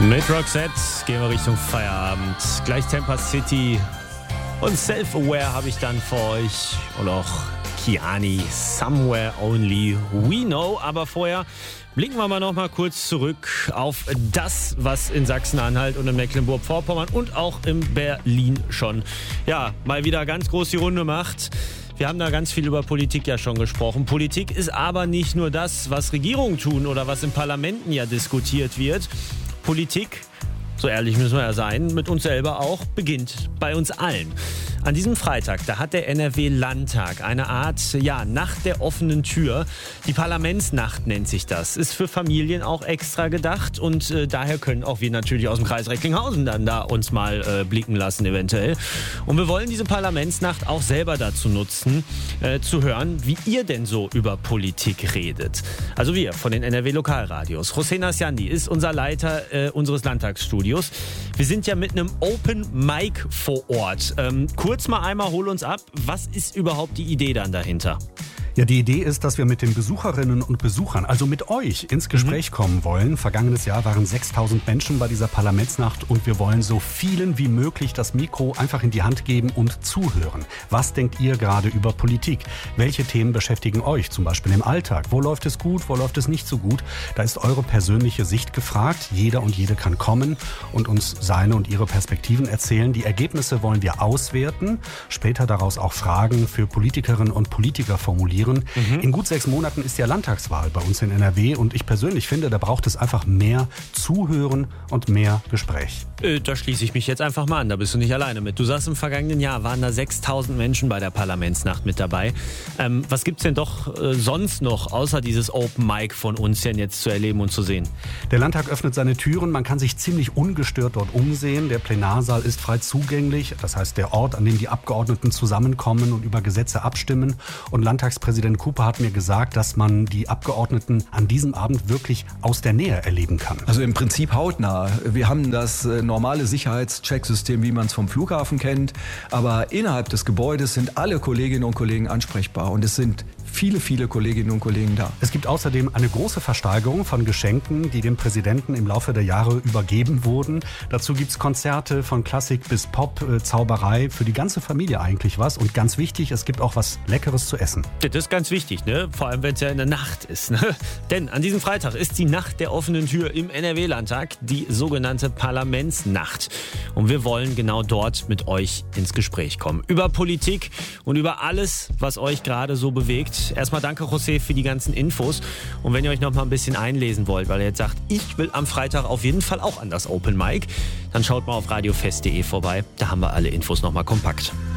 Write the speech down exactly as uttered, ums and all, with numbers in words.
Mit Roxette gehen wir Richtung Feierabend. Gleich Tampa City und Self-Aware habe ich dann für euch. Und auch Kiani, Somewhere Only We Know. Aber vorher blicken wir mal noch mal kurz zurück auf das, was in Sachsen-Anhalt und in Mecklenburg-Vorpommern und auch in Berlin schon, ja, mal wieder ganz groß die Runde macht. Wir haben da ganz viel über Politik ja schon gesprochen. Politik ist aber nicht nur das, was Regierungen tun oder was in Parlamenten ja diskutiert wird. Politik, so ehrlich müssen wir ja sein, mit uns selber auch, beginnt bei uns allen. An diesem Freitag, da hat der N R W-Landtag eine Art, ja, Nacht der offenen Tür. Die Parlamentsnacht nennt sich das. Ist für Familien auch extra gedacht und äh, daher können auch wir natürlich aus dem Kreis Recklinghausen dann da uns mal äh, blicken lassen eventuell. Und wir wollen diese Parlamentsnacht auch selber dazu nutzen, äh, zu hören, wie ihr denn so über Politik redet. Also wir von den N R W-Lokalradios. Hossein Asjandi ist unser Leiter äh, unseres Landtagsstudios. Wir sind ja mit einem Open Mic vor Ort. Ähm, kurz mal einmal, hol uns ab. Was ist überhaupt die Idee dann dahinter? Ja, die Idee ist, dass wir mit den Besucherinnen und Besuchern, also mit euch, ins Gespräch mhm. kommen wollen. Vergangenes Jahr waren sechstausend Menschen bei dieser Parlamentsnacht und wir wollen so vielen wie möglich das Mikro einfach in die Hand geben und zuhören. Was denkt ihr gerade über Politik? Welche Themen beschäftigen euch, zum Beispiel im Alltag? Wo läuft es gut, wo läuft es nicht so gut? Da ist eure persönliche Sicht gefragt. Jeder und jede kann kommen und uns seine und ihre Perspektiven erzählen. Die Ergebnisse wollen wir auswerten, später daraus auch Fragen für Politikerinnen und Politiker formulieren. Mhm. In gut sechs Monaten ist ja Landtagswahl bei uns in N R W und ich persönlich finde, da braucht es einfach mehr Zuhören und mehr Gespräch. Äh, da schließe ich mich jetzt einfach mal an, da bist du nicht alleine mit. Du sagst, im vergangenen Jahr waren da sechstausend Menschen bei der Parlamentsnacht mit dabei. Ähm, was gibt's denn doch äh, sonst noch, außer dieses Open Mic von uns denn jetzt zu erleben und zu sehen? Der Landtag öffnet seine Türen, man kann sich ziemlich ungestört dort umsehen. Der Plenarsaal ist frei zugänglich, das heißt der Ort, an dem die Abgeordneten zusammenkommen und über Gesetze abstimmen. Und Landtagspräsident Präsident Cooper hat mir gesagt, dass man die Abgeordneten an diesem Abend wirklich aus der Nähe erleben kann. Also im Prinzip hautnah. Wir haben das normale Sicherheitschecksystem, wie man es vom Flughafen kennt. Aber innerhalb des Gebäudes sind alle Kolleginnen und Kollegen ansprechbar. Und es sind viele, viele Kolleginnen und Kollegen da. Es gibt außerdem eine große Versteigerung von Geschenken, die dem Präsidenten im Laufe der Jahre übergeben wurden. Dazu gibt es Konzerte von Klassik bis Pop, äh, Zauberei, für die ganze Familie eigentlich was. Und ganz wichtig, es gibt auch was Leckeres zu essen. Das ist ganz wichtig, ne? Vor allem, wenn es ja in der Nacht ist. Ne? Denn an diesem Freitag ist die Nacht der offenen Tür im N R W-Landtag, die sogenannte Parlamentsnacht. Und wir wollen genau dort mit euch ins Gespräch kommen. Über Politik und über alles, was euch gerade so bewegt. Erstmal danke, José, für die ganzen Infos. Und wenn ihr euch noch mal ein bisschen einlesen wollt, weil ihr jetzt sagt, ich will am Freitag auf jeden Fall auch an das Open Mic, dann schaut mal auf radiofest punkt de vorbei. Da haben wir alle Infos noch mal kompakt.